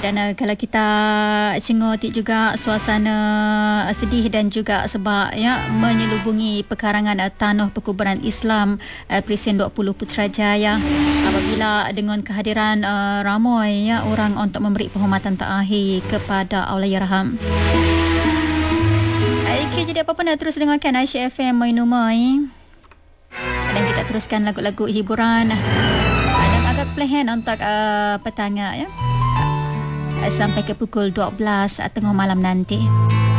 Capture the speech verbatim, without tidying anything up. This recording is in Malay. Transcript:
dan uh, kalau kita cengotik juga suasana uh, sedih dan juga sebab ya menyelubungi pekarangan uh, tanah perkuburan Islam uh, Presiden dua puluh Putrajaya apabila dengan kehadiran uh, ramai ya orang untuk memberi penghormatan terakhir kepada Allahyarham. Okay, jadi apa pun nak terus dengarkan Aisyah F M Mai Numai. Dan kita teruskan lagu-lagu hiburan. Dan agak pelahan untuk uh, petang ya. Sampai ke pukul dua belas tengah malam nanti.